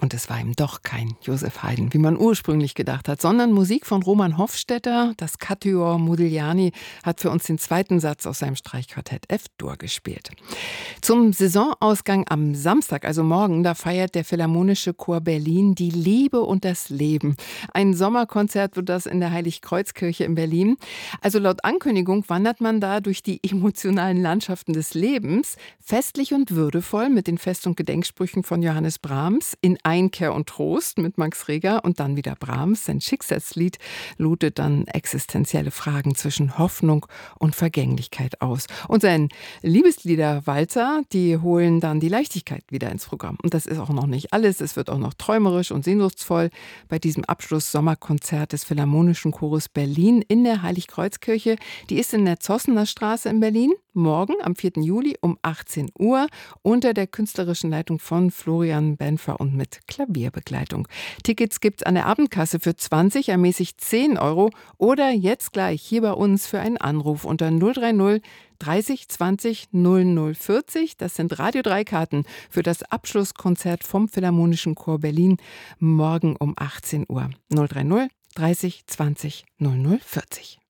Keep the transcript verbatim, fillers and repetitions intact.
Und es war ihm doch kein Joseph Haydn, wie man ursprünglich gedacht hat, sondern Musik von Roman Hofstetter. Das Quatuor Modigliani hat für uns den zweiten Satz aus seinem Streichquartett F-Dur gespielt. Zum Saisonausgang am Samstag, also morgen, da feiert der Philharmonische Chor Berlin die Liebe und das Leben. Ein Sommerkonzert wird das in der Heiligkreuzkirche in Berlin. Also laut Ankündigung wandert man da durch die emotionalen Landschaften des Lebens, festlich und würdevoll mit den Fest- und Gedenksprüchen von Johannes Brahms, in Einkehr und Trost mit Max Reger und dann wieder Brahms. Sein Schicksalslied lotet dann existenzielle Fragen zwischen Hoffnung und Vergänglichkeit aus. Und sein Liebesliederwalzer, die holen dann die Leichtigkeit wieder ins Programm. Und das ist auch noch nicht alles. Es wird auch noch träumerisch und sehnsuchtsvoll bei diesem Abschluss-Sommerkonzert des Philharmonischen Chores Berlin in der Heiligkreuzkirche. Die ist in der Zossener Straße in Berlin. Morgen am vierten Juli um achtzehn Uhr unter der künstlerischen Leitung von Florian Benfer und mit Klavierbegleitung. Tickets gibt's an der Abendkasse für zwanzig, ermäßigt zehn Euro oder jetzt gleich hier bei uns für einen Anruf unter null drei null dreißig zwanzig null null vierzig. Das sind Radio drei Karten für das Abschlusskonzert vom Philharmonischen Chor Berlin morgen um achtzehn Uhr. null drei null dreißig zwanzig null null vierzig.